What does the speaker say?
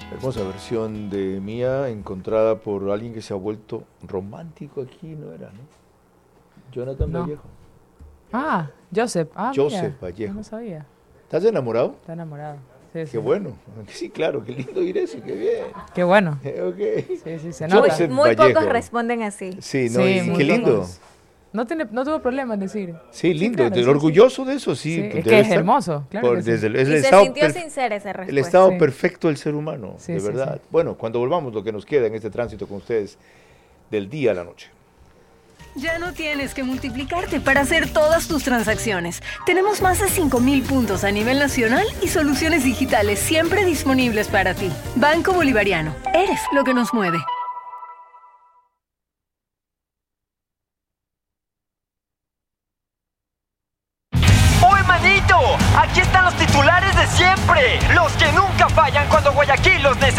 Hermosa versión de Mía, encontrada por alguien que se ha vuelto romántico aquí, ¿no era, no? Jonathan No. Vallejo. Ah, Joseph. Ah, Joseph mira. Vallejo. No sabía. ¿Estás enamorado? Está enamorado. Sí, Qué bueno. Sí, claro, qué lindo oír eso, qué bien. Qué bueno. Ok. Sí, se nota. Joseph Muy Vallejo. pocos responden así. Sí, no, Sí, y muy qué lindo. pocos. No tuvo problema en decir. Sí, lindo. claro, sí, orgulloso de eso, sí. Sí, pues es debe que es estar hermoso, claro por- que sí. desde el, es el Y se estado sintió perf- sincera esa el respuesta. estado Sí. perfecto del ser humano, Sí, de sí, verdad. sí. Bueno, cuando volvamos lo que nos queda en este tránsito con ustedes del día a la noche. Ya no tienes que multiplicarte para hacer todas tus transacciones. Tenemos más de 5.000 puntos a nivel nacional y soluciones digitales siempre disponibles para ti. Banco Bolivariano. Eres lo que nos mueve. ¡Uy, manito! Aquí están los titulares de siempre. Los que nunca fallan cuando Guayaquil los necesita.